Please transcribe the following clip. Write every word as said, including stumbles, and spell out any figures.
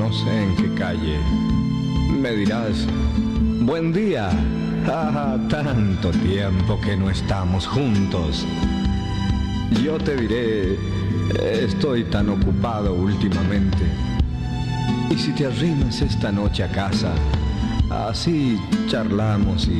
no sé en qué calle. Me dirás, buen día. Ah, tanto tiempo que no estamos juntos. Yo te diré, estoy tan ocupado últimamente. Y si te arrimas esta noche a casa, así charlamos y